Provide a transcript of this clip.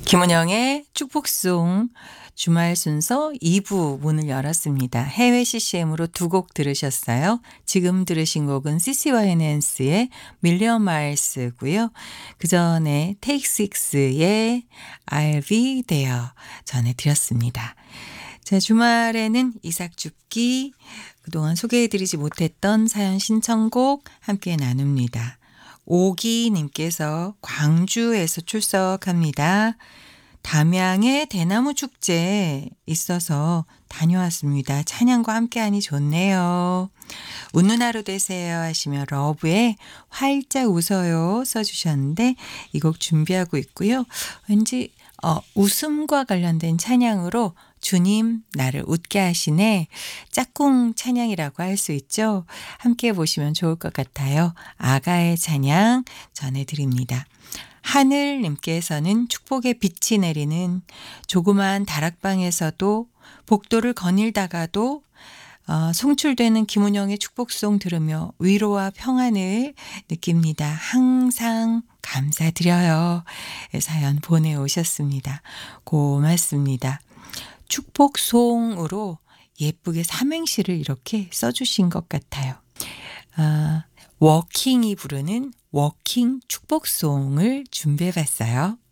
김은영의 축복송 주말 순서 2부 문을 열었습니다. 해외 CCM으로 두 곡 들으셨어요. 지금 들으신 곡은 CC와 에넨스의 밀리언 마일스고요. 그 전에 테이크 식스의 I'll be there 전해드렸습니다. 자, 주말에는 이삭 줍기, 그동안 소개해드리지 못했던 사연 신청곡 함께 나눕니다. 오기님께서 광주에서 출석합니다. 담양에 대나무 축제 있어서 다녀왔습니다. 찬양과 함께하니 좋네요. 웃는 하루 되세요 하시며 러브에 활짝 웃어요 써주셨는데 이 곡 준비하고 있고요. 왠지 웃음과 관련된 찬양으로 주님 나를 웃게 하시네, 짝꿍 찬양이라고 할 수 있죠. 함께 보시면 좋을 것 같아요. 아가의 찬양 전해드립니다. 하늘님께서는 축복의 빛이 내리는 조그만 다락방에서도 복도를 거닐다가도 송출되는 김은영의 축복송 들으며 위로와 평안을 느낍니다. 항상 감사드려요. 사연 보내오셨습니다. 고맙습니다. 축복송으로 예쁘게 삼행시를 이렇게 써주신 것 같아요. 워킹이 부르는 워킹 축복송을 준비해봤어요.